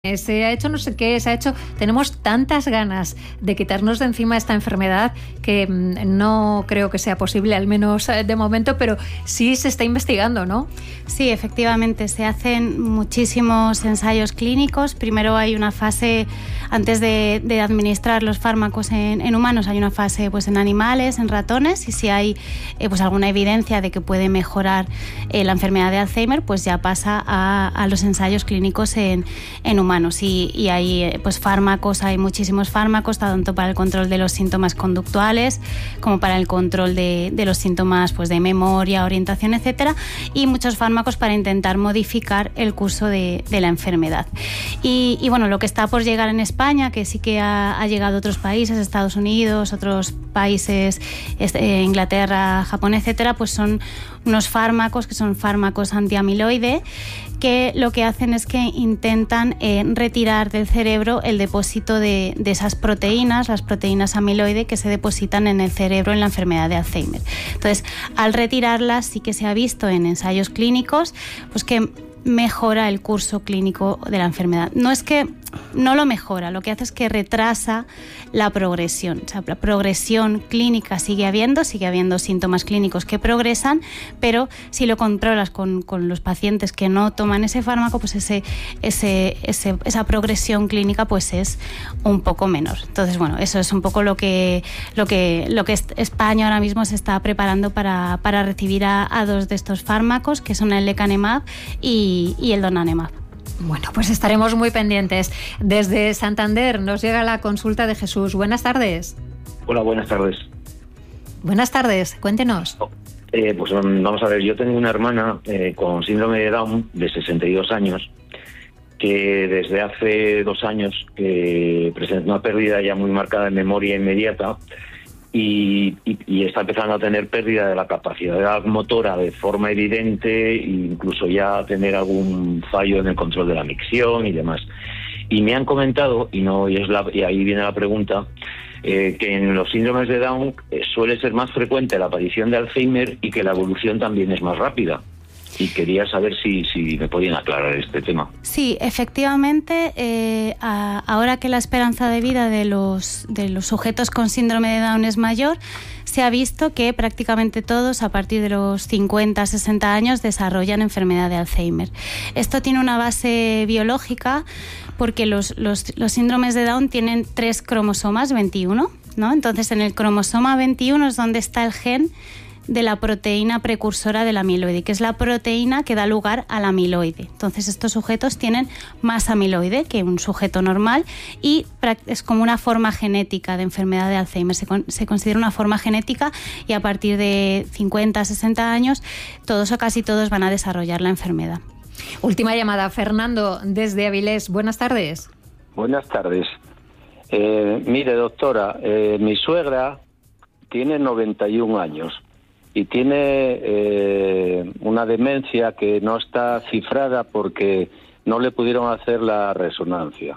Se ha hecho no sé qué, tenemos tantas ganas de quitarnos de encima esta enfermedad que no creo que sea posible, al menos de momento, pero sí se está investigando, ¿no? Sí, efectivamente, se hacen muchísimos ensayos clínicos. Primero hay una fase, antes de administrar los fármacos en humanos, hay una fase pues en animales, en ratones, y si hay pues alguna evidencia de que puede mejorar la enfermedad de Alzheimer, pues ya pasa a los ensayos clínicos en humanos. Y hay pues fármacos, hay muchísimos fármacos, tanto para el control de los síntomas conductuales como para el control de los síntomas pues de memoria, orientación, etcétera, y muchos fármacos para intentar modificar el curso de la enfermedad. Y bueno, lo que está por llegar en España, que sí que ha llegado a otros países, Estados Unidos, otros países, Inglaterra, Japón, etcétera, pues son unos fármacos que son fármacos antiamiloide, que lo que hacen es que intentan retirar del cerebro el depósito de esas proteínas, las proteínas amiloide que se depositan en el cerebro en la enfermedad de Alzheimer. Entonces, al retirarlas sí que se ha visto en ensayos clínicos pues que mejora el curso clínico de la enfermedad. No es que no lo mejora, lo que hace es que retrasa la progresión. O sea, la progresión clínica sigue habiendo síntomas clínicos que progresan, pero si lo controlas con los pacientes que no toman ese fármaco, pues esa progresión clínica pues es un poco menor. Entonces, bueno, eso es un poco lo que España ahora mismo se está preparando para recibir a dos de estos fármacos, que son el lecanemab y el donanemab. Bueno, pues estaremos muy pendientes. Desde Santander nos llega la consulta de Jesús. Buenas tardes. Hola, buenas tardes. Buenas tardes, cuéntenos. Pues vamos a ver, yo tengo una hermana con síndrome de Down de 62 años que desde hace 2 años presenta una pérdida ya muy marcada en memoria inmediata y está empezando a tener pérdida de la capacidad motora de forma evidente e incluso ya a tener algún fallo en el control de la micción y demás. Y me han comentado, y ahí viene la pregunta, que en los síndromes de Down suele ser más frecuente la aparición de Alzheimer y que la evolución también es más rápida. Y quería saber si me podían aclarar este tema. Sí, efectivamente, ahora que la esperanza de vida de los sujetos con síndrome de Down es mayor, se ha visto que prácticamente todos a partir de los 50, 60 años desarrollan enfermedad de Alzheimer. Esto tiene una base biológica porque los síndromes de Down tienen 3 cromosomas, 21, ¿no? Entonces, en el cromosoma 21 es donde está el gen de la proteína precursora del amiloide, que es la proteína que da lugar al amiloide. Entonces, estos sujetos tienen más amiloide que un sujeto normal y es como una forma genética de enfermedad de Alzheimer. Se considera una forma genética y a partir de 50, 60 años, todos o casi todos van a desarrollar la enfermedad. Última llamada, Fernando, desde Avilés. Buenas tardes. Buenas tardes. Mire, doctora, mi suegra tiene 91 años. Y tiene una demencia que no está cifrada porque no le pudieron hacer la resonancia.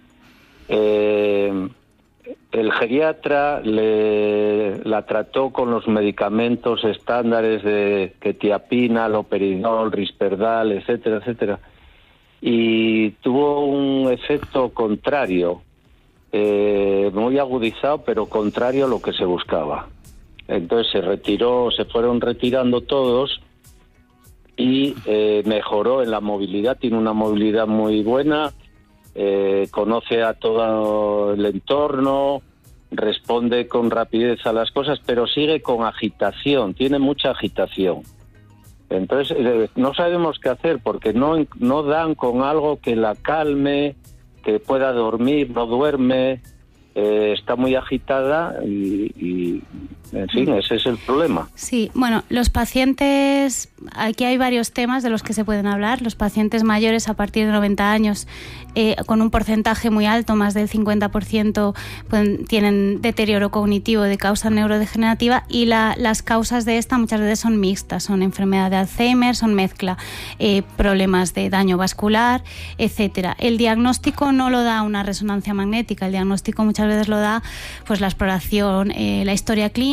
El geriatra la trató con los medicamentos estándares de quetiapina, loperidol, risperdal, etcétera, etcétera. Y tuvo un efecto contrario, muy agudizado, pero contrario a lo que se buscaba. Entonces se fueron retirando todos y mejoró en la movilidad, tiene una movilidad muy buena, conoce a todo el entorno, responde con rapidez a las cosas, pero sigue con agitación, tiene mucha agitación. Entonces no sabemos qué hacer porque no dan con algo que la calme, que pueda dormir, no duerme. Está muy agitada y en fin, ese es el problema. Sí, bueno, los pacientes, aquí hay varios temas de los que se pueden hablar. Los pacientes mayores a partir de 90 años, con un porcentaje muy alto, más del 50%, tienen deterioro cognitivo de causa neurodegenerativa y las causas de esta muchas veces son mixtas, son enfermedad de Alzheimer, son mezcla, problemas de daño vascular, etcétera. El diagnóstico no lo da una resonancia magnética, el diagnóstico muchas veces lo da pues la exploración, la historia clínica,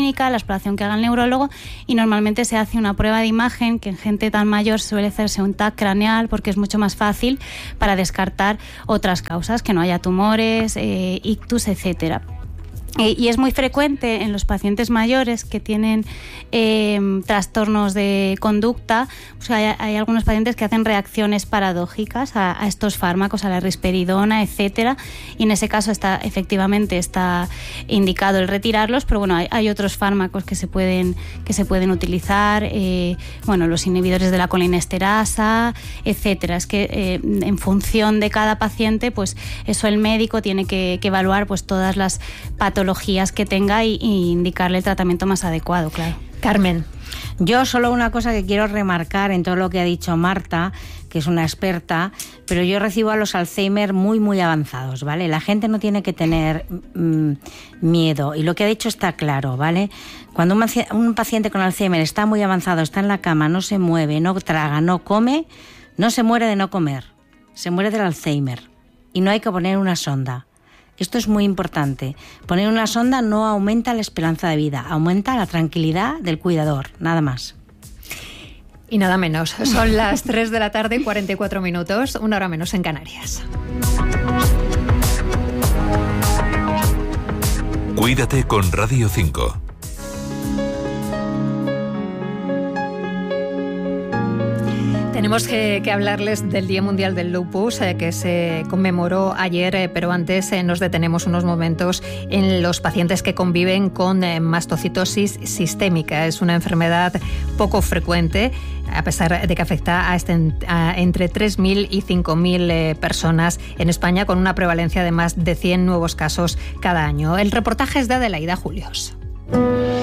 clínica, la exploración que haga el neurólogo, y normalmente se hace una prueba de imagen, que en gente tan mayor suele hacerse un TAC craneal porque es mucho más fácil para descartar otras causas, que no haya tumores, ictus, etcétera. Y es muy frecuente en los pacientes mayores que tienen trastornos de conducta. Pues hay algunos pacientes que hacen reacciones paradójicas a estos fármacos, a la risperidona, etcétera, y en ese caso efectivamente está indicado el retirarlos, pero bueno, hay otros fármacos que se pueden utilizar, los inhibidores de la colinesterasa, etcétera. Es que en función de cada paciente, pues eso el médico tiene que evaluar pues todas las patologías que tenga y indicarle el tratamiento más adecuado, claro. Carmen. Yo solo una cosa que quiero remarcar en todo lo que ha dicho Marta, que es una experta, pero yo recibo a los Alzheimer muy, muy avanzados, ¿vale? La gente no tiene que tener miedo, y lo que ha dicho está claro, ¿vale? Cuando un paciente con Alzheimer está muy avanzado, está en la cama, no se mueve, no traga, no come, no se muere de no comer, se muere del Alzheimer, y no hay que poner una sonda. Esto es muy importante. Poner una sonda no aumenta la esperanza de vida, aumenta la tranquilidad del cuidador, nada más. Y nada menos. Son las 3 de la tarde, 44 minutos, 1 hora menos en Canarias. Cuídate con Radio 5. Tenemos que hablarles del Día Mundial del Lupus, que se conmemoró ayer, pero antes nos detenemos unos momentos en los pacientes que conviven con mastocitosis sistémica. Es una enfermedad poco frecuente, a pesar de que afecta a entre 3.000 y 5.000 personas en España, con una prevalencia de más de 100 nuevos casos cada año. El reportaje es de Adelaida Julios.